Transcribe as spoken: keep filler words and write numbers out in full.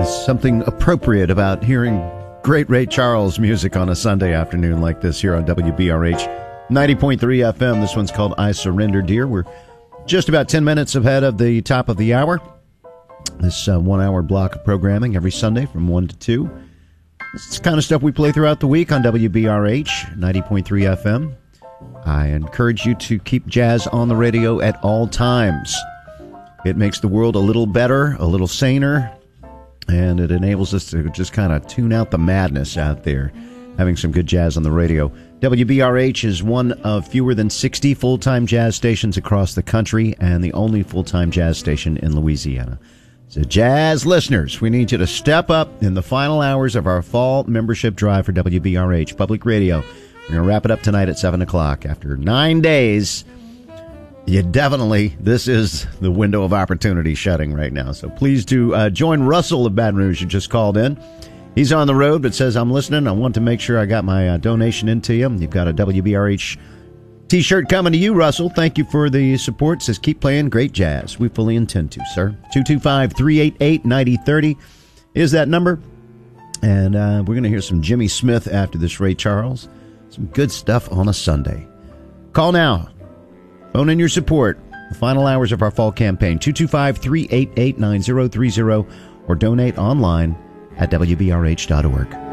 There's something appropriate about hearing great Ray Charles music on a Sunday afternoon like this here on W B R H ninety point three F M. This one's called I Surrender, Dear. We're just about ten minutes ahead of the top of the hour. This uh, one-hour block of programming every Sunday from one to two. It's the kind of stuff we play throughout the week on W B R H ninety point three F M. I encourage you to keep jazz on the radio at all times. It makes the world a little better, a little saner, and it enables us to just kind of tune out the madness out there, having some good jazz on the radio. W B R H is one of fewer than sixty full-time jazz stations across the country and the only full-time jazz station in Louisiana. So, jazz listeners, we need you to step up in the final hours of our fall membership drive for W B R H Public Radio. We're going to wrap it up tonight at seven o'clock. After nine days, you definitely, this is the window of opportunity shutting right now. So please do uh, join Russell of Baton Rouge, who just called in. He's on the road, but says, I'm listening. I want to make sure I got my uh, donation into you. You've got a W B R H T-shirt coming to you, Russell. Thank you for the support. Says, keep playing great jazz. We fully intend to, sir. two two five, three eight eight, nine zero three zero is that number. And uh, we're going to hear some Jimmy Smith after this Ray Charles. Some good stuff on a Sunday. Call now. Phone in your support. The final hours of our fall campaign, two two five, three eight eight, nine zero three zero, or donate online at W B R H dot org.